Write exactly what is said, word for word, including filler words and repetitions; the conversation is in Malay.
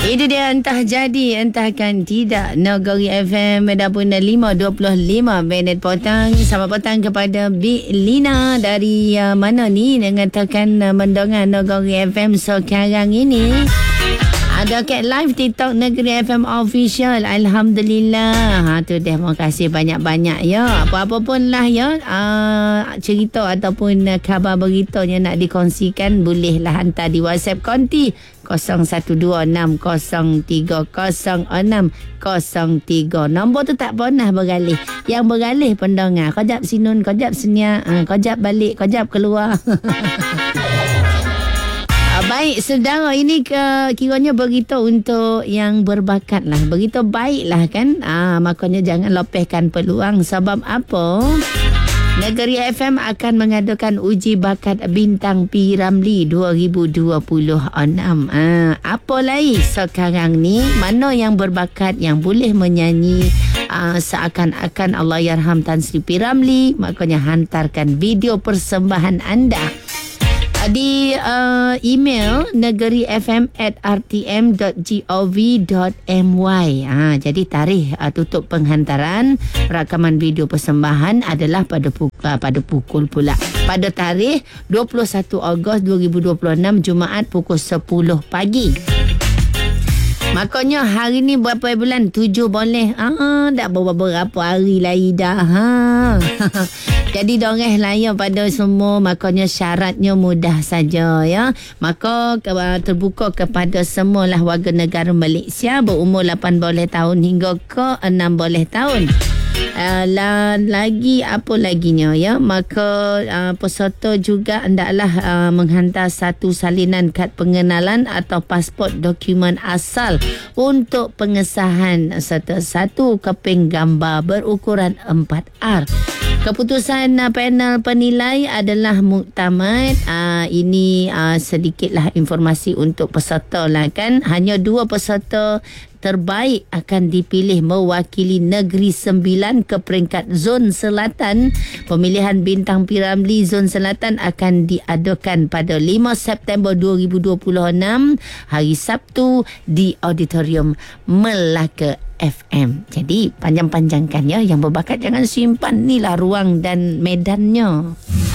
Itu dia, entah jadi entahkan tidak. Negeri F M dah pun lima dua puluh lima minit petang. Selamat petang kepada Bik Lina dari uh, mana ni mengatakan uh, mendengar Negeri F M sekarang ini. Ada kat live TikTok Negeri F M Official. Alhamdulillah. Ha, tu dah, terima kasih banyak-banyak ya. Apa-apa pun lah ya, uh, cerita ataupun uh, khabar berita yang nak dikongsikan, bolehlah hantar di WhatsApp konti kosong satu dua enam kosong tiga kosong enam kosong tiga. Nombor tu tak pernah beralih. Yang beralih pendengar. Kejap sinun, kejap senyap, uh, kejap balik, kejap keluar. Baik, saudara, ini ke, kiranya berita untuk yang berbakat lah. Berita baik lah kan. Ah, makanya jangan lepaskan peluang. Sebab apa? Negeri F M akan mengadakan uji bakat Bintang P. Ramlee dua ribu dua puluh enam. Ah, apa lagi sekarang ni? Mana yang berbakat, yang boleh menyanyi ah, seakan-akan Allahyarham Tan Sri P. Ramlee, makanya hantarkan video persembahan anda di uh, email negerifm at r t m dot gov dot m y. Ha, jadi tarikh uh, tutup penghantaran rakaman video persembahan adalah pada pukul, uh, pada pukul pula. Pada tarikh dua puluh satu Ogos dua ribu dua puluh enam, Jumaat pukul sepuluh pagi. Makanya hari ni berapa bulan? Tujuh boleh. Ah, dah beberapa hari lagi dah. Ha. Jadi doreh layak pada semua, makanya syaratnya mudah saja ya. Maka terbuka kepada semualah warga negara Malaysia berumur lapan belas tahun hingga ke enam belas tahun. Uh, lagi apa laginya ya, maka uh, peserta juga hendaklah uh, menghantar satu salinan kad pengenalan atau pasport dokumen asal untuk pengesahan serta satu keping gambar berukuran empat R. Keputusan uh, panel penilai adalah muktamad. Uh, ini uh, sedikitlah informasi untuk peserta lah kan. Hanya dua peserta terbaik akan dipilih mewakili Negeri Sembilan ke peringkat Zon Selatan. Pemilihan Bintang P. Ramlee Zon Selatan akan diadakan pada lima September dua ribu dua puluh enam, hari Sabtu di Auditorium Melaka F M. Jadi panjang-panjangkan ya, yang berbakat jangan simpan, ni lah ruang dan medannya.